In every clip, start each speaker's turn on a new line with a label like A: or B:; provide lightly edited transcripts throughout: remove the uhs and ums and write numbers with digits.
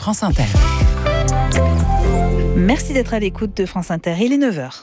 A: France Inter.
B: Merci d'être à l'écoute de France Inter. Il est 9h.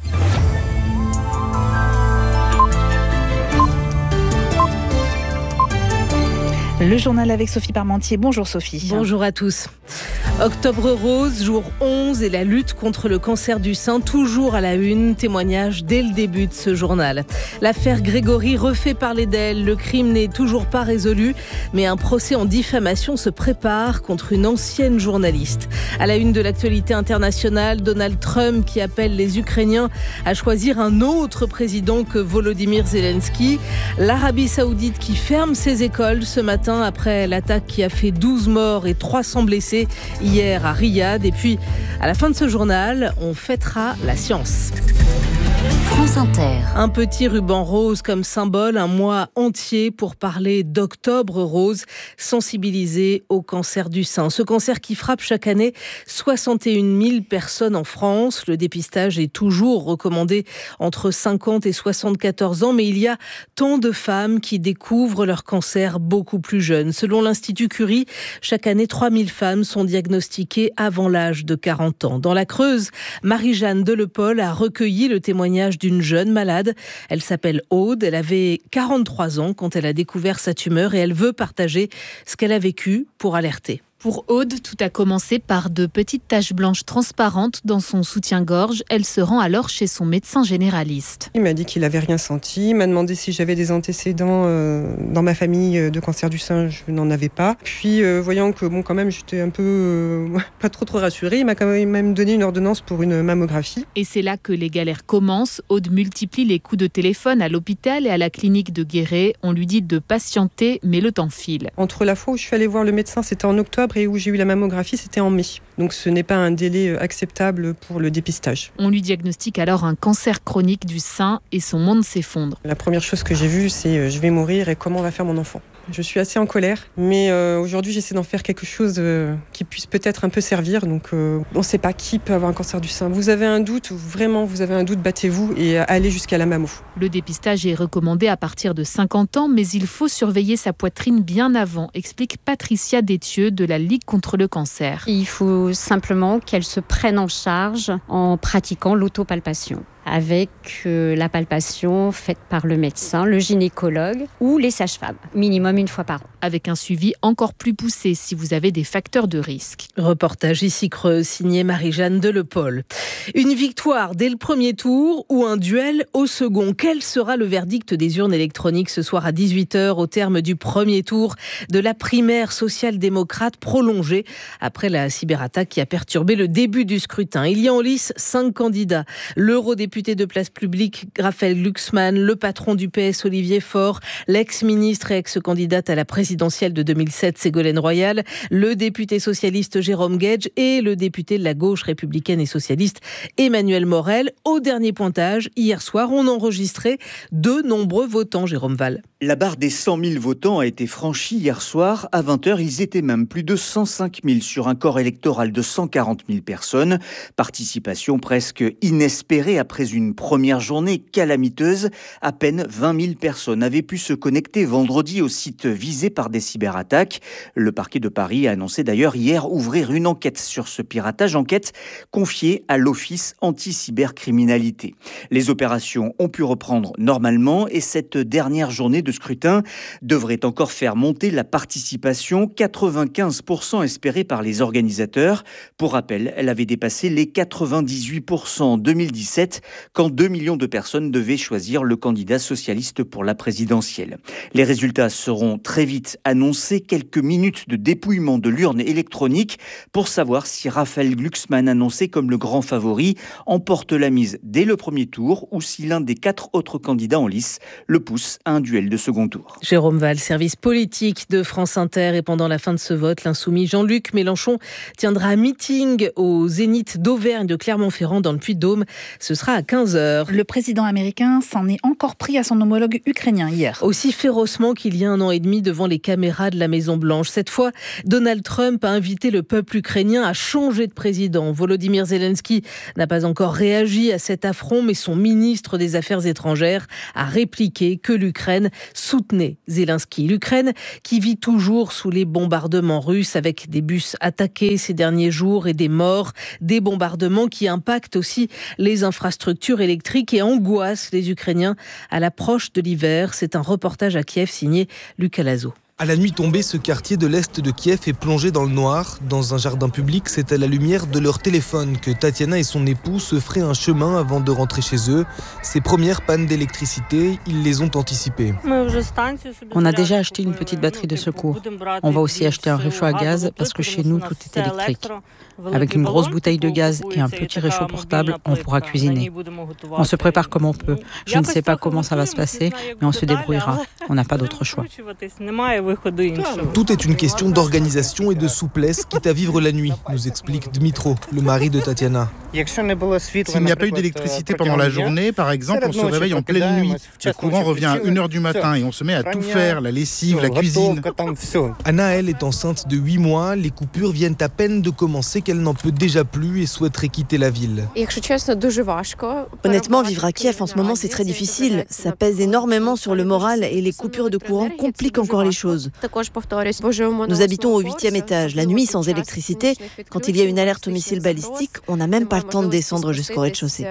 B: Le journal avec Sophie Parmentier. Bonjour Sophie.
C: Bonjour à tous. Octobre rose, jour 11 et la lutte contre le cancer du sein toujours à la une. Témoignage dès le début de ce journal. L'affaire Grégory refait parler d'elle. Le crime n'est toujours pas résolu, mais un procès en diffamation se prépare contre une ancienne journaliste. À la une de l'actualité internationale, Donald Trump qui appelle les Ukrainiens à choisir un autre président que Volodymyr Zelensky. L'Arabie Saoudite qui ferme ses écoles ce matin après l'attaque qui a fait 12 morts et 300 blessés hier à Riyad. Et puis, à la fin de ce journal, on fêtera la science.
D: France Inter.
C: Un petit ruban rose comme symbole, un mois entier pour parler d'Octobre rose, sensibiliser au cancer du sein. Ce cancer qui frappe chaque année 61 000 personnes en France. Le dépistage est toujours recommandé entre 50 et 74 ans, mais il y a tant de femmes qui découvrent leur cancer beaucoup plus jeunes. Selon l'Institut Curie, chaque année 3000 femmes sont diagnostiquées avant l'âge de 40 ans. Dans la Creuse, Marie-Jeanne Delepol a recueilli le témoignage d'une jeune malade. Elle s'appelle Aude. Elle avait 43 ans quand elle a découvert sa tumeur et elle veut partager ce qu'elle a vécu pour alerter.
E: Pour Aude, tout a commencé par de petites taches blanches transparentes dans son soutien-gorge. Elle se rend alors chez son médecin généraliste.
F: Il m'a dit qu'il n'avait rien senti. Il m'a demandé si j'avais des antécédents dans ma famille de cancer du sein. Je n'en avais pas. Puis, voyant que quand même, j'étais un peu pas trop rassurée, il m'a quand même donné une ordonnance pour une mammographie.
E: Et c'est là que les galères commencent. Aude multiplie les coups de téléphone à l'hôpital et à la clinique de Guéret. On lui dit de patienter, mais le temps file.
F: Entre la fois où je suis allée voir le médecin, c'était en octobre, et où j'ai eu la mammographie, c'était en mai. Donc ce n'est pas un délai acceptable pour le dépistage.
E: On lui diagnostique alors un cancer chronique du sein et son monde s'effondre.
F: La première chose que j'ai vue, c'est je vais mourir et comment on va faire mon enfant. Je suis assez en colère, mais aujourd'hui j'essaie d'en faire quelque chose qui puisse peut-être un peu servir. Donc on ne sait pas qui peut avoir un cancer du sein. Vous avez un doute, vraiment vous avez un doute, battez-vous et allez jusqu'à la mammo.
E: Le dépistage est recommandé à partir de 50 ans, mais il faut surveiller sa poitrine bien avant, explique Patricia Détieux de la Ligue contre le cancer.
G: Il faut simplement qu'elle se prenne en charge en pratiquant l'autopalpation, avec la palpation faite par le médecin, le gynécologue ou les sages-femmes, minimum une fois par an.
E: Avec un suivi encore plus poussé si vous avez des facteurs de risque.
C: Reportage ici Creuse, signé Marie-Jeanne Delepol. Une victoire dès le premier tour ou un duel au second. Quel sera le verdict des urnes électroniques ce soir à 18h au terme du premier tour de la primaire social-démocrate prolongée après la cyberattaque qui a perturbé le début du scrutin. Il y a en lice 5 candidats. L'eurodéputé de Place Publique Raphaël Glucksmann, le patron du PS Olivier Faure, l'ex-ministre et ex-candidate à la présidentielle de 2007 Ségolène Royal, le député socialiste Jérôme Guedj et le député de la gauche républicaine et socialiste Emmanuel Morel. Au dernier pointage, hier soir, on enregistrait de nombreux votants, Jérôme Val.
H: La barre des 100 000 votants a été franchie hier soir. À 20h, ils étaient même plus de 105 000 sur un corps électoral de 140 000 personnes. Participation presque inespérée après une première journée calamiteuse. À peine 20 000 personnes avaient pu se connecter vendredi au site visé par des cyberattaques. Le parquet de Paris a annoncé d'ailleurs hier ouvrir une enquête sur ce piratage, enquête confiée à l'Office anti-cybercriminalité. Les opérations ont pu reprendre normalement et cette dernière journée de scrutin devrait encore faire monter la participation, 95% espérée par les organisateurs. Pour rappel, elle avait dépassé les 98% en 2017, quand 2 millions de personnes devaient choisir le candidat socialiste pour la présidentielle. Les résultats seront très vite annoncés, quelques minutes de dépouillement de l'urne électronique pour savoir si Raphaël Glucksmann, annoncé comme le grand favori, emporte la mise dès le premier tour ou si l'un des 4 autres candidats en lice le pousse à un duel de second tour.
C: Jérôme Val, service politique de France Inter. Et pendant la fin de ce vote, l'insoumis Jean-Luc Mélenchon tiendra un meeting au Zénith d'Auvergne de Clermont-Ferrand dans le Puy-de-Dôme. Ce sera à à 15h.
B: Le président américain s'en est encore pris à son homologue ukrainien hier.
C: Aussi férocement qu'il y a 1 an et demi devant les caméras de la Maison-Blanche. Cette fois, Donald Trump a invité le peuple ukrainien à changer de président. Volodymyr Zelensky n'a pas encore réagi à cet affront, mais son ministre des Affaires étrangères a répliqué que l'Ukraine soutenait Zelensky. L'Ukraine qui vit toujours sous les bombardements russes avec des bus attaqués ces derniers jours et des morts, des bombardements qui impactent aussi les infrastructures électriques et angoissent les Ukrainiens à l'approche de l'hiver. C'est un reportage à Kiev signé Lucas Lazo.
A: À la nuit tombée, ce quartier de l'Est de Kiev est plongé dans le noir. Dans un jardin public, c'est à la lumière de leur téléphone que Tatiana et son époux se feraient un chemin avant de rentrer chez eux. Ces premières pannes d'électricité, ils les ont anticipées.
I: On a déjà acheté une petite batterie de secours. On va aussi acheter un réchaud à gaz parce que chez nous, tout est électrique. Avec une grosse bouteille de gaz et un petit réchaud portable, on pourra cuisiner. On se prépare comme on peut. Je ne sais pas comment ça va se passer, mais on se débrouillera. On n'a pas d'autre choix.
A: Tout est une question d'organisation et de souplesse, quitte à vivre la nuit, nous explique Dmitro, le mari de Tatiana.
J: S'il n'y a pas eu d'électricité pendant la journée, par exemple, on se réveille en pleine nuit. Le courant revient à 1h du matin et on se met à tout faire, la lessive, la cuisine.
A: Anna, elle, est enceinte de 8 mois. Les coupures viennent à peine de commencer qu'elle n'en peut déjà plus et souhaiterait quitter la ville.
K: Honnêtement, vivre à Kiev en ce moment, c'est très difficile. Ça pèse énormément sur le moral et les coupures de courant compliquent encore les choses. Nous habitons au 8e étage. La nuit, sans électricité, quand il y a une alerte au missile balistique, on n'a même pas le temps de descendre jusqu'au rez-de-chaussée.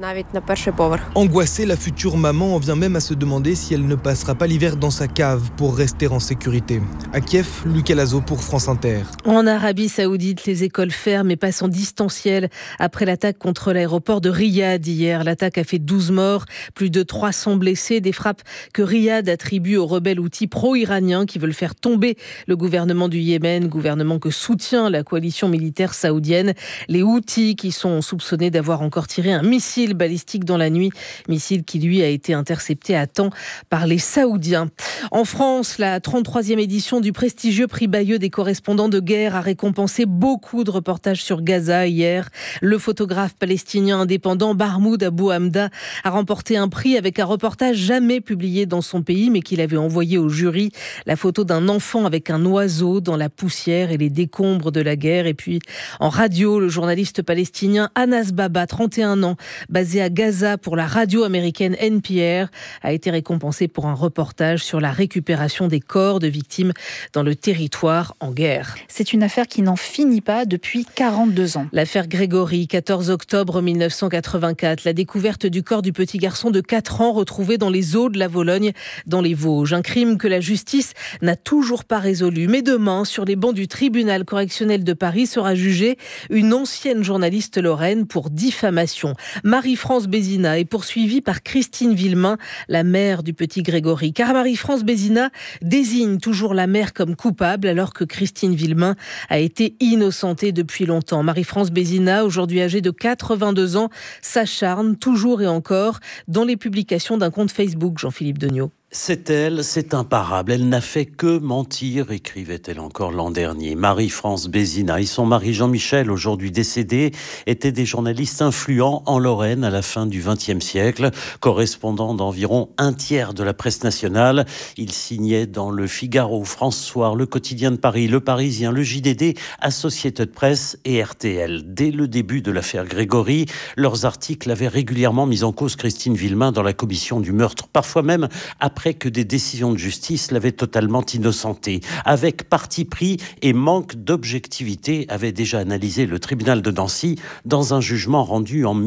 A: Angoissée, la future maman en vient même à se demander si elle ne passera pas l'hiver dans sa cave pour rester en sécurité. À Kiev, Lucas Lazo pour France Inter.
C: En Arabie Saoudite, les écoles ferment et passent en distanciel après l'attaque contre l'aéroport de Riyad hier. L'attaque a fait 12 morts, plus de 300 blessés, des frappes que Riyad attribue aux rebelles houthis pro-iraniens qui veulent faire tomber le gouvernement du Yémen, gouvernement que soutient la coalition militaire saoudienne. Les Houthis qui sont soupçonnés d'avoir encore tiré un missile balistique dans la nuit, missile qui lui a été intercepté à temps par les Saoudiens. En France, la 33e édition du prestigieux prix Bayeux des correspondants de guerre a récompensé beaucoup de reportages sur Gaza hier. Le photographe palestinien indépendant Mahmoud Abou Hamda a remporté un prix avec un reportage jamais publié dans son pays mais qu'il avait envoyé au jury. La photo d'un enfant avec un oiseau dans la poussière et les décombres de la guerre. Et puis en radio, le journaliste palestinien Anas Baba, 31 ans, basé à Gaza pour la radio américaine NPR, a été récompensé pour un reportage sur la récupération des corps de victimes dans le territoire en guerre.
B: C'est une affaire qui n'en finit pas depuis 42 ans.
C: L'affaire Grégory, 14 octobre 1984, la découverte du corps du petit garçon de 4 ans retrouvé dans les eaux de la Vologne, dans les Vosges. Un crime que la justice n'a toujours pas résolu. Mais demain, sur les bancs du tribunal correctionnel de Paris, sera jugée une ancienne journaliste lorraine pour diffamation. Marie-France Bézina est poursuivie par Christine Villemain, la mère du petit Grégory. Car Marie-France Bézina désigne toujours la mère comme coupable alors que Christine Villemain a été innocentée depuis longtemps. Marie-France Bézina, aujourd'hui âgée de 82 ans, s'acharne toujours et encore dans les publications d'un compte Facebook, Jean-Philippe Degnaud.
L: C'est elle, c'est imparable. Elle n'a fait que mentir, écrivait-elle encore l'an dernier. Marie-France Bézina et son mari Jean-Michel, aujourd'hui décédé, étaient des journalistes influents en Lorraine à la fin du XXe siècle, correspondants d'environ un tiers de la presse nationale. Ils signaient dans Le Figaro, France Soir, Le Quotidien de Paris, Le Parisien, le JDD, Associated Press et RTL. Dès le début de l'affaire Grégory, leurs articles avaient régulièrement mis en cause Christine Villemain dans la commission du meurtre, parfois même après que des décisions de justice l'avaient totalement innocentée. Avec parti pris et manque d'objectivité, avait déjà analysé le tribunal de Nancy dans un jugement rendu en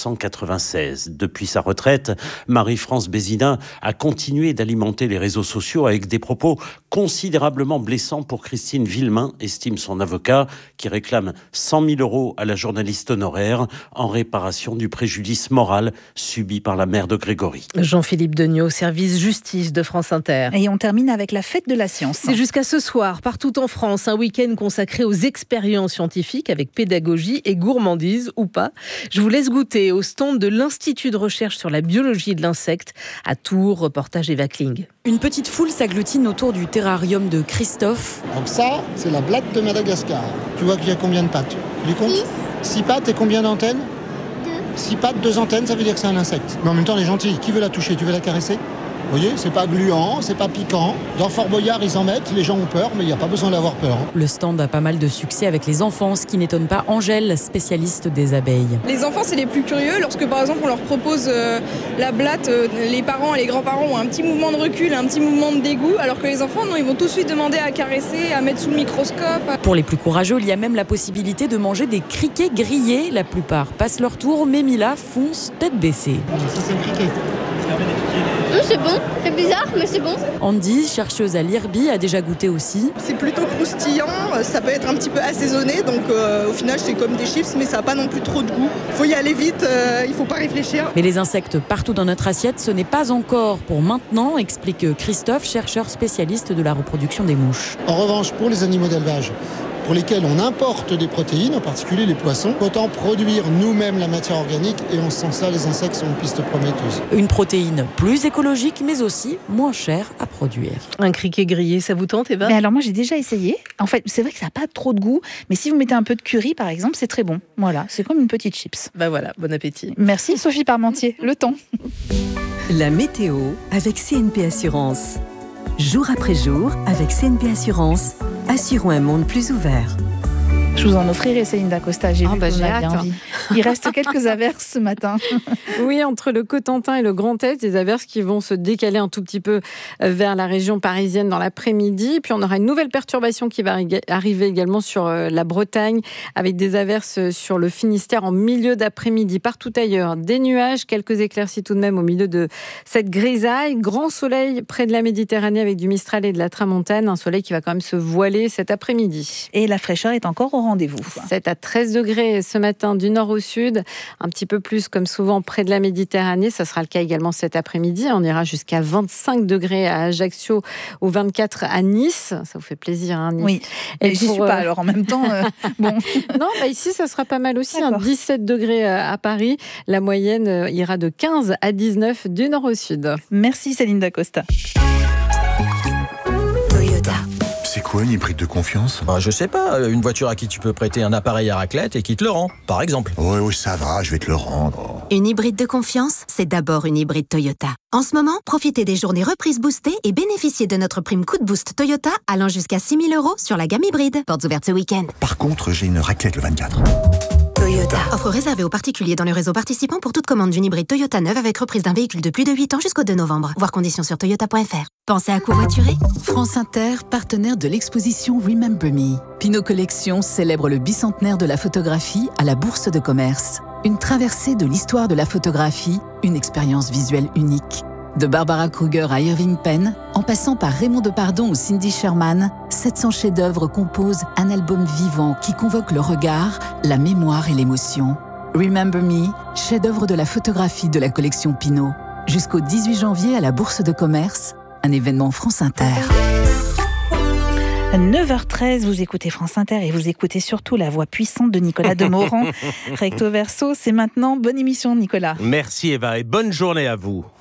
L: 1996. Depuis sa retraite, Marie-France Bézina a continué d'alimenter les réseaux sociaux avec des propos considérablement blessants pour Christine Villemain, estime son avocat, qui réclame 100 000 € à la journaliste honoraire en réparation du préjudice moral subi par la mère de Grégory.
C: Jean-Philippe Degnaud, service justice de France Inter.
B: Et on termine avec la fête de la science.
C: C'est jusqu'à ce soir, partout en France, un week-end consacré aux expériences scientifiques avec pédagogie et gourmandise, ou pas. Je vous laisse goûter au stand de l'Institut de recherche sur la biologie de l'insecte à Tours, reportage Eva Kling.
M: Une petite foule s'agglutine autour du terrarium de Christophe.
N: Donc ça, c'est la blatte de Madagascar. Tu vois qu'il y a combien de pattes? Du compte 6 pattes et combien d'antennes? 6 pattes, 2 antennes, ça veut dire que c'est un insecte. Mais en même temps, elle est gentille. Qui veut la toucher? Tu veux la caresser? Vous voyez, c'est pas gluant, c'est pas piquant. Dans Fort Boyard, ils en mettent, les gens ont peur, mais il n'y a pas besoin d'avoir peur.
M: Le stand a pas mal de succès avec les enfants, ce qui n'étonne pas Angèle, spécialiste des abeilles.
O: Les enfants, c'est les plus curieux. Lorsque, par exemple, on leur propose la blatte, les parents et les grands-parents ont un petit mouvement de recul, un petit mouvement de dégoût, alors que les enfants, non, ils vont tout de suite demander à caresser, à mettre sous le microscope.
M: Pour les plus courageux, il y a même la possibilité de manger des criquets grillés. La plupart passent leur tour, mais Mila fonce tête baissée.
N: Ça, c'est un criquet.
P: C'est bon, c'est bizarre, mais c'est bon.
M: Andy, chercheuse à l'IRBI, a déjà goûté aussi.
Q: C'est plutôt croustillant, ça peut être un petit peu assaisonné, donc au final c'est comme des chips, mais ça n'a pas non plus trop de goût. Il faut y aller vite, il ne faut pas réfléchir.
M: Mais les insectes partout dans notre assiette, ce n'est pas encore pour maintenant, explique Christophe, chercheur spécialiste de la reproduction des mouches.
N: En revanche, pour les animaux d'élevage, pour lesquels on importe des protéines, en particulier les poissons, autant produire nous-mêmes la matière organique et en ce sens-là, les insectes sont une piste prometteuse.
M: Une protéine plus écologique, mais aussi moins chère à produire.
C: Un criquet grillé, ça vous tente, Eva?
B: Mais alors moi j'ai déjà essayé. En fait, c'est vrai que ça n'a pas trop de goût, mais si vous mettez un peu de curry par exemple, c'est très bon. Voilà, c'est comme une petite chips.
C: Bah voilà, bon appétit.
B: Merci Sophie Parmentier, le temps.
R: La météo avec CNP Assurance. Jour après jour, avec CNP Assurance, assurons un monde plus ouvert.
B: Je vous en offrirai, Céline Dacosta, j'ai vu que vous en aviez envie. Il reste quelques averses ce matin.
S: Oui, entre le Cotentin et le Grand Est, des averses qui vont se décaler un tout petit peu vers la région parisienne dans l'après-midi. Puis on aura une nouvelle perturbation qui va arriver également sur la Bretagne, avec des averses sur le Finistère en milieu d'après-midi. Partout ailleurs, des nuages, quelques éclaircies tout de même au milieu de cette grisaille. Grand soleil près de la Méditerranée avec du Mistral et de la Tramontane. Un soleil qui va quand même se voiler cet après-midi.
B: Et la fraîcheur est encore au rendez-vous.
S: 7 à 13 degrés ce matin du nord au sud, un petit peu plus comme souvent près de la Méditerranée. Ça sera le cas également cet après-midi. On ira jusqu'à 25 degrés à Ajaccio ou 24 à Nice. Ça vous fait plaisir, hein, Nice?
B: Oui, et j'y suis pas alors en même temps. Bon.
S: Non, ici ça sera pas mal aussi. 17 degrés à Paris. La moyenne ira de 15 à 19 du nord au sud.
B: Merci Céline Dacosta.
T: C'est quoi une hybride de confiance?
U: Je sais pas, une voiture à qui tu peux prêter un appareil à raclette et qui te le rend, par exemple.
T: Oui, ça va, je vais te le rendre.
V: Une hybride de confiance, c'est d'abord une hybride Toyota. En ce moment, profitez des journées reprises boostées et bénéficiez de notre prime coup de boost Toyota allant jusqu'à 6 000 € sur la gamme hybride. Portes ouvertes ce week-end.
T: Par contre, j'ai une raclette le 24.
V: Toyota. Offre réservée aux particuliers dans le réseau participant pour toute commande d'une hybride Toyota neuve avec reprise d'un véhicule de plus de 8 ans jusqu'au 2 novembre. Voir conditions sur toyota.fr. Pensez à covoiturer?
W: France Inter, partenaire de l'exposition Remember Me. Pinot Collection célèbre le bicentenaire de la photographie à la Bourse de Commerce. Une traversée de l'histoire de la photographie, une expérience visuelle unique. De Barbara Kruger à Irving Penn, en passant par Raymond Depardon ou Cindy Sherman, 700 chefs-d'œuvre composent un album vivant qui convoque le regard, la mémoire et l'émotion. Remember Me, chef-d'œuvre de la photographie de la collection Pinot. Jusqu'au 18 janvier à la Bourse de Commerce, un événement France Inter.
B: 9h13, vous écoutez France Inter et vous écoutez surtout la voix puissante de Nicolas Demorand. Recto verso, c'est maintenant. Bonne émission, Nicolas.
X: Merci Eva et bonne journée à vous.